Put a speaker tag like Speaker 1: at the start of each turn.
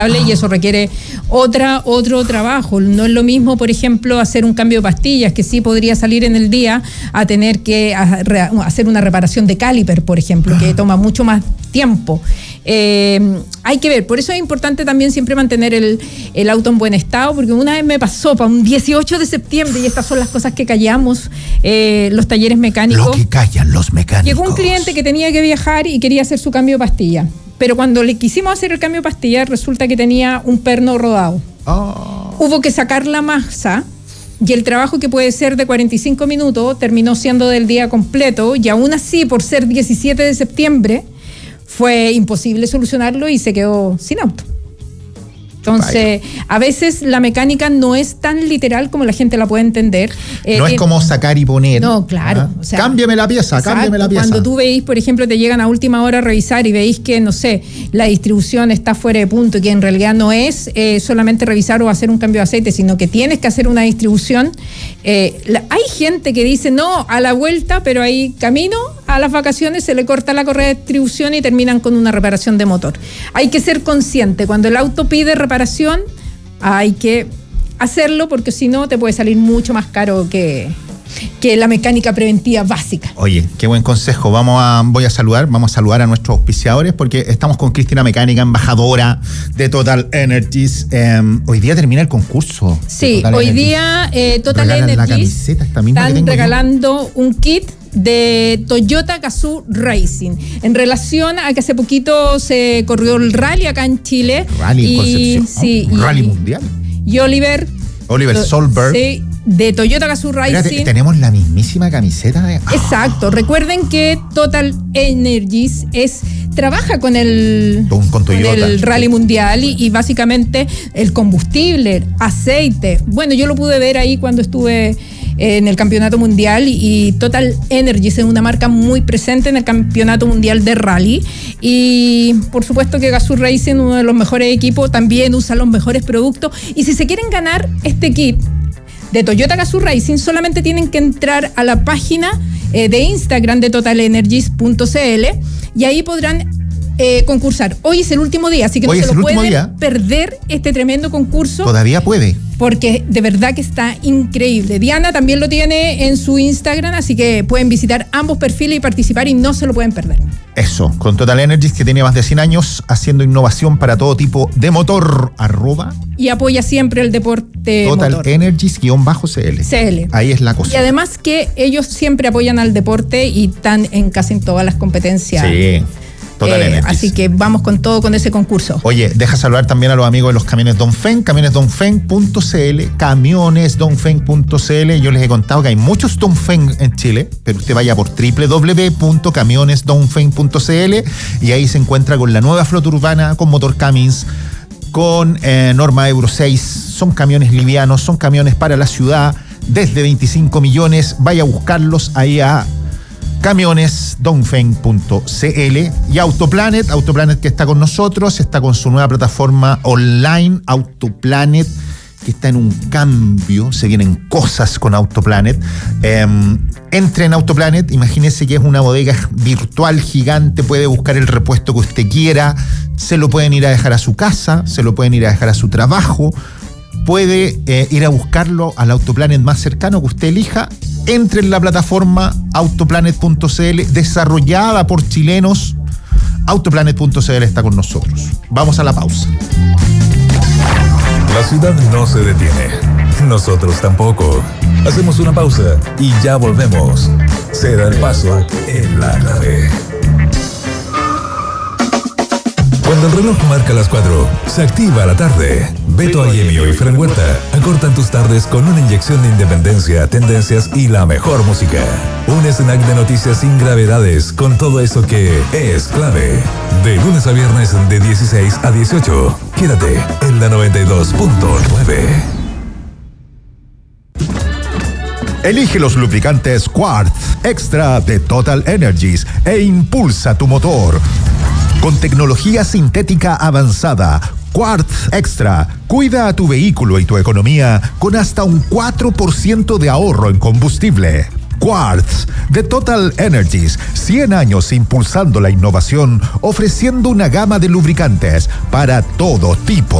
Speaker 1: y eso requiere otro trabajo. No es lo mismo, por ejemplo, hacer un cambio de pastillas, que sí podría salir en el día, a tener que hacer una reparación de caliper, por ejemplo, que toma mucho más tiempo. Hay que ver, por eso es importante también siempre mantener el auto en buen estado, porque una vez me pasó para un 18 de septiembre, y estas son las cosas que callamos los talleres mecánicos.
Speaker 2: Lo que callan los mecánicos.
Speaker 1: Llegó un cliente que tenía que viajar y quería hacer su cambio de pastilla. Pero cuando le quisimos hacer el cambio de pastilla, resulta que tenía un perno rodado. Hubo que sacar la masa, y el trabajo, que puede ser de 45 minutos, terminó siendo del día completo, y aún así, por ser 17 de septiembre, fue imposible solucionarlo y se quedó sin auto. Entonces, a veces la mecánica no es tan literal como la gente la puede entender.
Speaker 2: No es como sacar y poner.
Speaker 1: No, claro.
Speaker 2: O sea, cámbiame la pieza, exacto, cámbiame la pieza.
Speaker 1: Cuando tú veis, por ejemplo, te llegan a última hora a revisar y veis que, no sé, la distribución está fuera de punto, y que en realidad no es solamente revisar o hacer un cambio de aceite, sino que tienes que hacer una distribución. Hay gente que dice, no, a la vuelta, pero ahí camino a las vacaciones se le corta la correa de distribución y terminan con una reparación de motor. Hay que ser consciente, cuando el auto pide reparación, hay que hacerlo, porque si no te puede salir mucho más caro que la mecánica preventiva básica.
Speaker 2: Oye, qué buen consejo. Vamos a saludar a nuestros auspiciadores, porque estamos con Cristina Mecánica, embajadora de Total Energies. Hoy día termina el concurso.
Speaker 1: Sí, hoy día Total Energies
Speaker 2: la camiseta, esta misma
Speaker 1: están
Speaker 2: que tengo
Speaker 1: regalando un kit de Toyota Gazoo Racing, en relación a que hace poquito se corrió el rally acá en Chile.
Speaker 2: Rally en Concepción.
Speaker 1: Sí,
Speaker 2: rally mundial.
Speaker 1: Y Oliver
Speaker 2: Solberg.
Speaker 1: Sí, de Toyota Gazoo Racing.
Speaker 2: Espérate, tenemos la mismísima camiseta de...
Speaker 1: Exacto. Recuerden que Total Energies trabaja con el rally mundial y básicamente el combustible, aceite. Bueno, yo lo pude ver ahí cuando estuve en el campeonato mundial, y Total Energies es una marca muy presente en el campeonato mundial de rally, y por supuesto que Gazoo Racing, uno de los mejores equipos, también usa los mejores productos. Y si se quieren ganar este kit de Toyota Gazoo Racing, solamente tienen que entrar a la página de Instagram de totalenergies.cl, y ahí podrán concursar. Hoy es el último día, así que no se lo pueden perder, este tremendo concurso.
Speaker 2: Todavía puede.
Speaker 1: Porque de verdad que está increíble. Diana también lo tiene en su Instagram, así que pueden visitar ambos perfiles y participar, y no se lo pueden perder.
Speaker 2: Eso, con Total Energies, que tiene más de 100 años haciendo innovación para todo tipo de motor.
Speaker 1: Y apoya siempre el deporte
Speaker 2: Total
Speaker 1: motor.
Speaker 2: Energies-CL. Ahí es la cosa.
Speaker 1: Y además que ellos siempre apoyan al deporte y están en casi en todas las competencias.
Speaker 2: Sí. Total Energies.
Speaker 1: Así que vamos con todo con ese concurso.
Speaker 2: Oye, deja saludar también a los amigos de los camiones Dongfeng, camionesdongfeng.cl, camionesdongfeng.cl. Yo les he contado que hay muchos Dongfeng en Chile, pero usted vaya por www.camionesdongfeng.cl, y ahí se encuentra con la nueva flota urbana, con motor Cummins, con norma Euro 6. Son camiones livianos, son camiones para la ciudad, desde 25 millones. Vaya a buscarlos ahí a camionesdongfeng.cl. Y Autoplanet que está con nosotros, está con su nueva plataforma online, Autoplanet, que está en un cambio, se vienen cosas con Autoplanet. Entre en Autoplanet, imagínese que es una bodega virtual gigante, puede buscar el repuesto que usted quiera, se lo pueden ir a dejar a su casa, se lo pueden ir a dejar a su trabajo, puede ir a buscarlo al Autoplanet más cercano que usted elija. Entre en la plataforma autoplanet.cl, desarrollada por chilenos. Autoplanet.cl está con nosotros. Vamos a la pausa.
Speaker 3: La ciudad no se detiene. Nosotros tampoco. Hacemos una pausa y ya volvemos. Se da el paso en la nave. Cuando el reloj marca las 4, se activa la tarde. Beto Ayemio y Fren Huerta acortan tus tardes con una inyección de independencia, tendencias y la mejor música. Un snack de noticias sin gravedades, con todo eso que es clave. De lunes a viernes de 16 a 18. Quédate en la 92.9.
Speaker 2: Elige los lubricantes Quartz Extra de Total Energies e impulsa tu motor. Con tecnología sintética avanzada, Quartz Extra cuida a tu vehículo y tu economía con hasta un 4% de ahorro en combustible.
Speaker 3: Quartz de Total Energies, 100 años impulsando la innovación, ofreciendo una gama de lubricantes para todo tipo